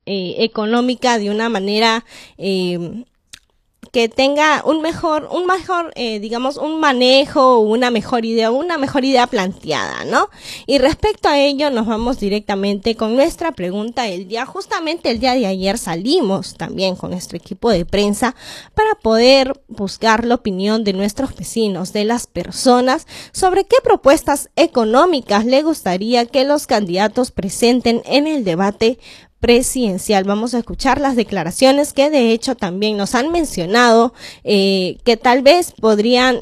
económica de una manera que tenga digamos, un manejo, una mejor idea planteada, ¿no? Y respecto a ello, nos vamos directamente con nuestra pregunta del día. Justamente el día de ayer salimos también con nuestro equipo de prensa para poder buscar la opinión de nuestros vecinos, de las personas, sobre qué propuestas económicas le gustaría que los candidatos presenten en el debate presidencial. Vamos a escuchar las declaraciones que de hecho también nos han mencionado que tal vez podrían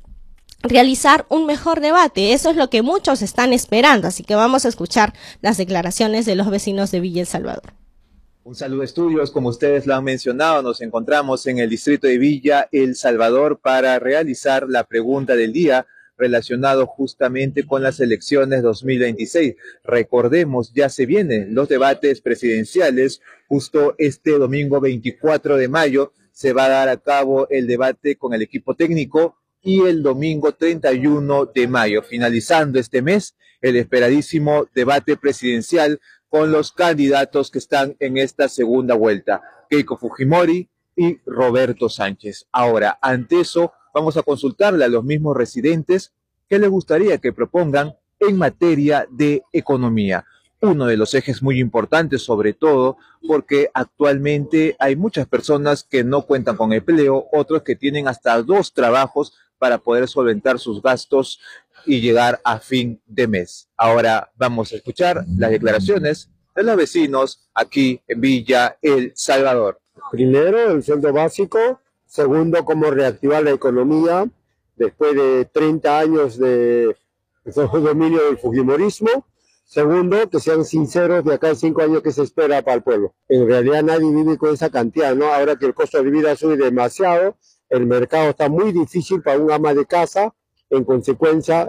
realizar un mejor debate. Eso es lo que muchos están esperando, así que vamos a escuchar las declaraciones de los vecinos de Villa El Salvador. Un saludo, estudios. Como ustedes lo han mencionado, nos encontramos en el distrito de Villa El Salvador para realizar la pregunta del día relacionado justamente con las elecciones 2026. Recordemos, ya se vienen los debates presidenciales. Justo este domingo 24 de mayo se va a dar a cabo el debate con el equipo técnico, y el domingo 31 de mayo, finalizando este mes, el esperadísimo debate presidencial con los candidatos que están en esta segunda vuelta, Keiko Fujimori y Roberto Sánchez. Ahora, ante eso, vamos a consultarle a los mismos residentes qué les gustaría que propongan en materia de economía. Uno de los ejes muy importantes, sobre todo porque actualmente hay muchas personas que no cuentan con empleo, otros que tienen hasta 2 trabajos para poder solventar sus gastos y llegar a fin de mes. Ahora vamos a escuchar las declaraciones de los vecinos aquí en Villa El Salvador. Primero, el sueldo básico. Segundo, cómo reactivar la economía después de 30 años de dominio del fujimorismo. Segundo, que sean sinceros de acá a 5 años que se espera para el pueblo. En realidad nadie vive con esa cantidad, ¿no? Ahora que el costo de vida sube demasiado, el mercado está muy difícil para un ama de casa. En consecuencia,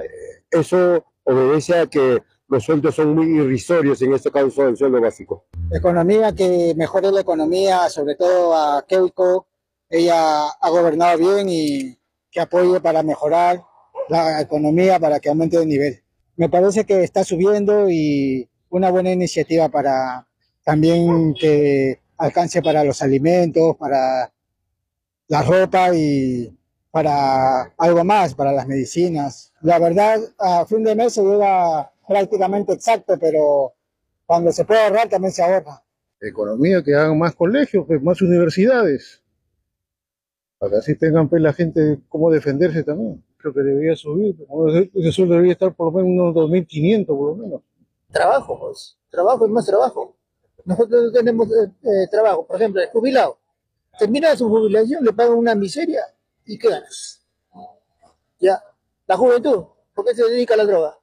eso obedece a que los sueldos son muy irrisorios, en este caso el sueldo básico. Economía, que mejore la economía, sobre todo a Keiko. Ella ha gobernado bien y que apoye para mejorar la economía, para que aumente el nivel. Me parece que está subiendo y una buena iniciativa para también que alcance para los alimentos, para la ropa y para algo más, para las medicinas. La verdad, a fin de mes se llega prácticamente exacto, pero cuando se puede ahorrar también se ahorra. Economía, que hagan más colegios, más universidades, para que así tengan pues, la gente cómo defenderse también. Creo que debería subir, ese sueldo debería estar por lo menos unos 2.500 por lo menos. Trabajo, pues, trabajo es más trabajo. Nosotros tenemos trabajo, por ejemplo, el jubilado. Termina su jubilación, le pagan una miseria, ¿y qué ganas? Ya, la juventud, ¿por qué se dedica a la droga?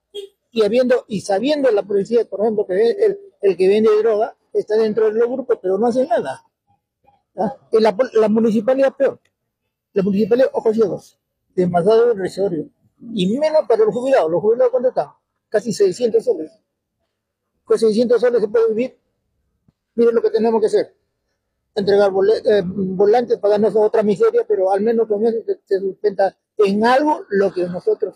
Y sabiendo la policía, por ejemplo, que el que vende droga está dentro de los grupos, pero no hace nada. ¿Ya? La municipalidad peor. La municipalidad, ojos ciegos, demasiado irrisorio. Y menos para los jubilados. ¿Los jubilados cuánto están? Casi 600 soles. Con 600 soles se puede vivir. Miren lo que tenemos que hacer. Entregar volantes, pagarnos otra miseria, pero al menos con eso se sustenta en algo lo que nosotros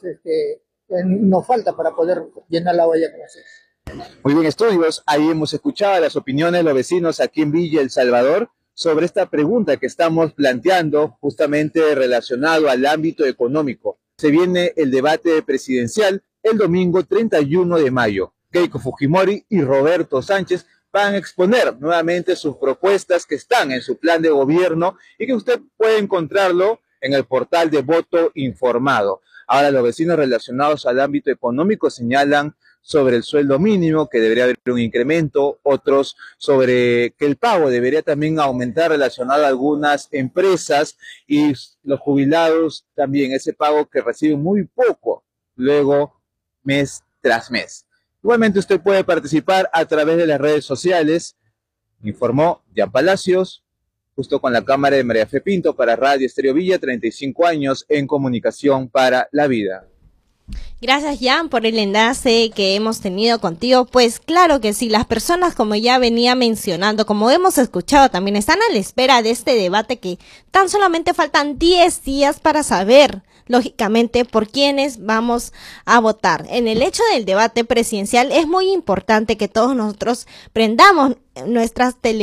nos falta para poder llenar la olla que hacemos. Muy bien, estudios, ahí hemos escuchado las opiniones de los vecinos aquí en Villa El Salvador sobre esta pregunta que estamos planteando justamente relacionado al ámbito económico. Se viene el debate presidencial el domingo 31 de mayo. Keiko Fujimori y Roberto Sánchez van a exponer nuevamente sus propuestas que están en su plan de gobierno y que usted puede encontrarlo en el portal de Voto Informado. Ahora los vecinos relacionados al ámbito económico señalan sobre el sueldo mínimo, que debería haber un incremento, otros sobre que el pago debería también aumentar relacionado a algunas empresas y los jubilados también, ese pago que reciben muy poco, luego mes tras mes. Igualmente usted puede participar a través de las redes sociales, informó Jan Palacios, justo con la cámara de María Fe Pinto para Radio Estéreo Villa, 35 años en comunicación para la vida. Gracias, Jan, por el enlace que hemos tenido contigo. Pues claro que sí, las personas, como ya venía mencionando, como hemos escuchado también, están a la espera de este debate que tan solamente faltan 10 días para saber, lógicamente, por quiénes vamos a votar. En el hecho del debate presidencial es muy importante que todos nosotros prendamos nuestras